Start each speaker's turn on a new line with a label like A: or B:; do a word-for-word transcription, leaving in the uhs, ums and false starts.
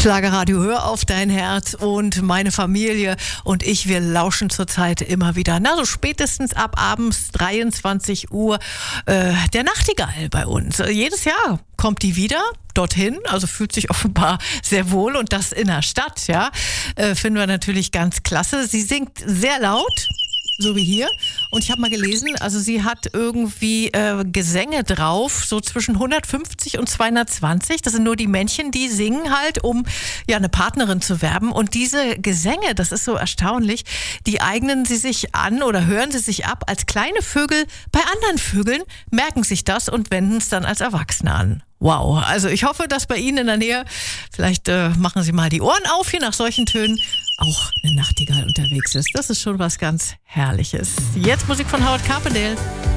A: Schlagerradio, hör auf dein Herz, und meine Familie und ich, wir lauschen zurzeit immer wieder, na so spätestens ab abends dreiundzwanzig Uhr, äh, der Nachtigall bei uns. Jedes Jahr kommt die wieder dorthin, also fühlt sich offenbar sehr wohl, und das in der Stadt, ja, äh, finden wir natürlich ganz klasse. Sie singt sehr laut, so wie hier. Und ich habe mal gelesen, also sie hat irgendwie äh, Gesänge drauf, so zwischen hundertfünfzig und zweihundertzwanzig. Das sind nur die Männchen, die singen halt, um ja eine Partnerin zu werben. Und diese Gesänge, das ist so erstaunlich, die eignen sie sich an oder hören sie sich ab als kleine Vögel bei anderen Vögeln, merken sich das und wenden es dann als Erwachsene an. Wow, also ich hoffe, dass bei Ihnen in der Nähe, vielleicht äh, machen Sie mal die Ohren auf hier nach solchen Tönen, auch eine Nachtigall unterwegs ist. Das ist schon was ganz Herrliches. Jetzt Musik von Howard Carpendale.